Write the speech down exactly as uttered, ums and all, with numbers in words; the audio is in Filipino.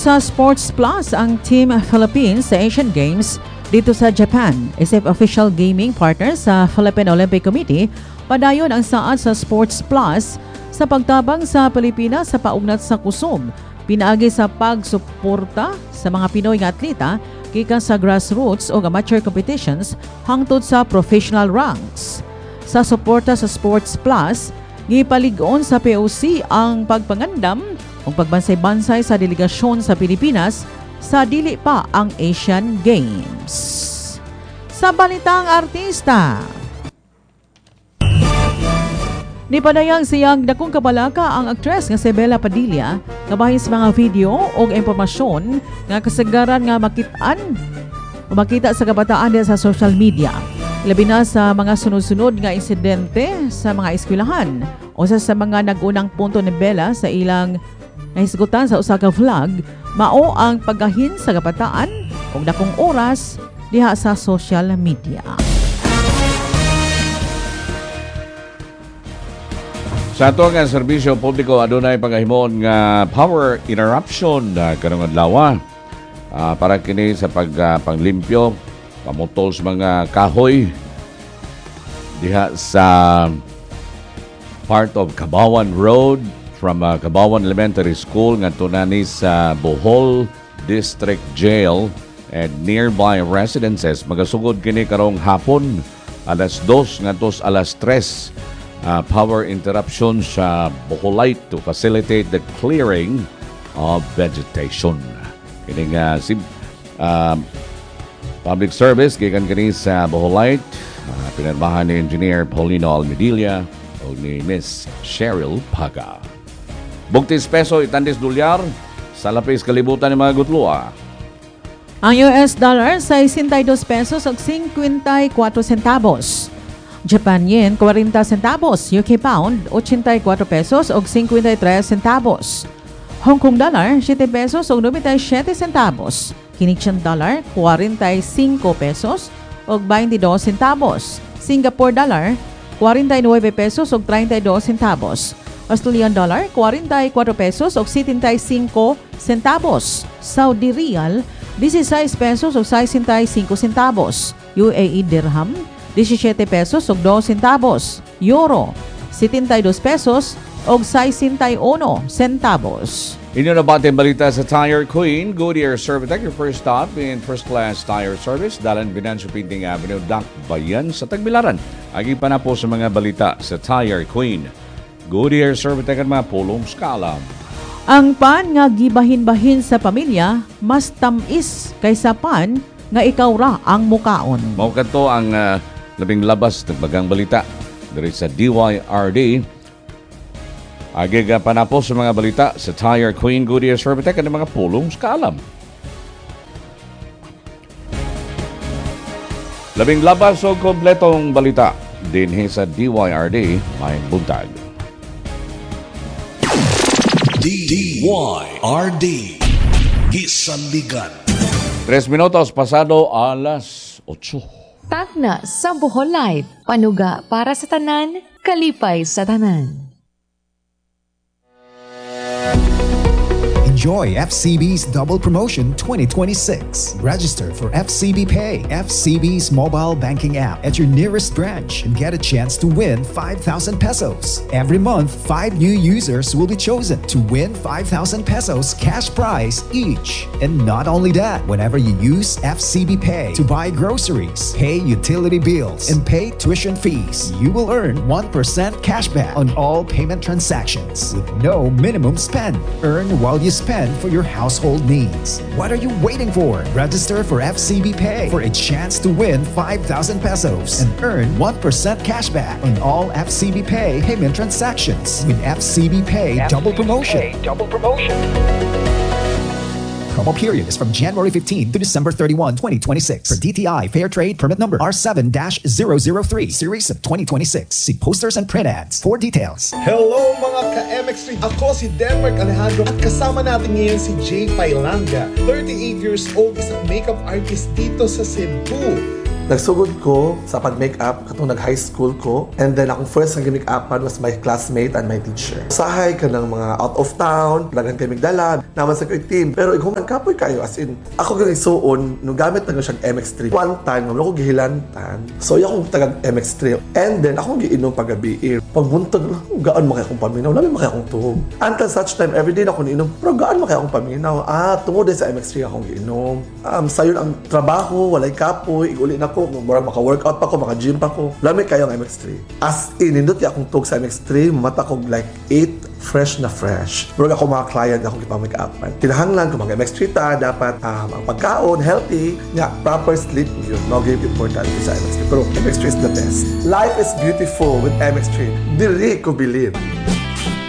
sa Sports Plus ang Team Philippines sa Asian Games dito sa Japan. Isip official gaming partner sa Philippine Olympic Committee, padayon ang saad sa Sports Plus sa pagtabang sa Pilipinas sa paugnat sa kusog. Pinaagi sa pagsuporta sa mga Pinoy nga atleta gikan sa grassroots o amateur competitions hangtod sa professional ranks. Sa suporta sa Sports Plus, gipalig-on sa P O C ang pagpangandam o pagbansay-bansay sa delegasyon sa Pilipinas sa dili pa ang Asian Games. Sa balitang artista, nipadayang siyang dakong kabalaka ang aktres nga si Bella Padilla kabahin sa mga video o impormasyon nga kasagaran nga makitaan o makita sa kabataan din sa social media. Labi na sa mga sunod-sunod nga insidente sa mga eskwelahan o sa, sa mga nagunang punto ni Bella sa ilang nahisgutan sa usa ka vlog, mao ang paggahin sa kabataan o dakong oras diha sa social media. Sa ato nga serbisyo publiko adunay pagahimon nga power interruption uh, karong adlaw uh, para kini sa pag uh, panglimpyo pamutol sa mga kahoy diha sa part of Cabawan Road from uh, Cabawan Elementary School ngadto nani sa Bohol District Jail and nearby residences. Magasugod kini karong hapon alas dos ngadto alas tres. Uh, power interruption sa Boholite to facilitate the clearing of vegetation. Kini nga si uh, public service gikan kini sa Boholite, uh, pinarmahan ni Engineer Paulino Almedilla o ni Miss Cheryl Paga. Bugtis peso itandis dolyar sa lapis kalibutan ng mga gutlua. Ang U S dollar sixty-two pesos ug fifty-four centavos. Japan yen forty centavos, U K pound eighty-four pesos ug fifty-three centavos. Hong Kong dollar seven pesos ug ninety-seven centavos. Canadian dollar forty-five pesos ug twenty-two centavos. Singapore dollar forty-nine pesos ug thirty-two centavos. Australian dollar forty-four pesos ug seventy-five centavos. Saudi riyal sixteen pesos ug sixty-five centavos. U A E dirham seventeen pesos ug two centavos. Euro setenta y dos pesos ug sesenta y uno centavos. Inyo na ba ating balita sa Tire Queen? Goodyear Servitec, your first stop in first-class tire service. Dalan Venancio Pinting Avenue, Dakbayan sa Tagbilaran. Agi pa na po sa mga balita sa Tire Queen. Goodyear Servitec ang mga pulong skala. Ang pan nga gibahin-bahin sa pamilya, mas tamis kaysa pan nga ikaw ra ang mukaon. Mao kadto ang uh, labing labas ng bagang balita dari sa D Y R D. Agiga pa na po sa mga balita sa Tire Queen Goodyear Servitec ang mga pulong skaalam. Labing labas o kompletong balita din sa D Y R D may buntag. D Y R D Gisanligan. Tres minutos pasado alas otso. Tagna sa Boholite, panuga para sa tanan, kalipay sa tanan. Enjoy F C B's Double Promotion twenty twenty-six. Register for F C B Pay, F C B's mobile banking app at your nearest branch and get a chance to win five thousand pesos. Every month, five new users will be chosen to win five thousand pesos cash prize each. And not only that, whenever you use F C B Pay to buy groceries, pay utility bills, and pay tuition fees, you will earn one percent cashback on all payment transactions with no minimum spend. Earn while you spend for your household needs. What are you waiting for? Register for F C B Pay for a chance to win five thousand pesos and earn one percent cashback on all F C B Pay payment transactions with F C B Pay Double Promotion. Double promotion. Promo period is from January fifteenth to December thirty-first, twenty twenty-six. For D T I Fair Trade Permit Number R seven dash zero zero three Series of twenty twenty-six. See posters and print ads for details. Hello mga ka-M X three! Ako si Denmark Alejandro at kasama natin ngayon si Jay Pailanga. thirty-eight years old, isang makeup artist dito sa Cebu. Nagsugod ko sa pag-makeup katong nag-high school ko, and then akong first nag make-upan was my classmate and my teacher. Usahay ka ng mga out of town, lagan kay migdala, naman sa ko'y team. Pero ikaw man kapoy kayo, as in, ako ganang isuon, nung gamit na siyang M X three. One time, naman ako gihilantan. So, akong tagag M X three. And then, akong giinom pag-gabi. Pagbuntag, gaan makaya akong paminaw, namin makaya akong tuhog. Until such time, everyday na ako niinom, pero gaan makaya akong paminaw. Ah, tungod din sa M X three akong giinom. Um, sayon ang trabaho, walay kapoy, iguli na ko, murag maka-workout pa ko, maka-gym pa ko. Lami kayo ang M X three. As in, nindot akong tuhog sa M X three, mata ko like eight, fresh na fresh. Pero ako mga client, ako kipang-make-upan. Kinahanglan ko mga M X three ta, dapat um, ang pagkaon, healthy, nga, proper sleep, yun. No game important sa M X three. Pero M X three is the best. Life is beautiful with M X three. Dili ko bilib.